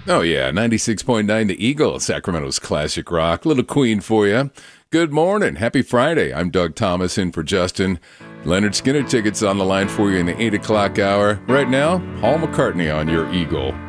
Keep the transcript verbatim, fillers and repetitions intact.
Oh, yeah, ninety-six point nine The Eagle, Sacramento's classic rock. Little Queen for you. Good morning. Happy Friday. I'm Doug Thomas in for Justin. Leonard Skinner tickets on the line for you in the eight o'clock hour. Right now, Paul McCartney on your Eagle.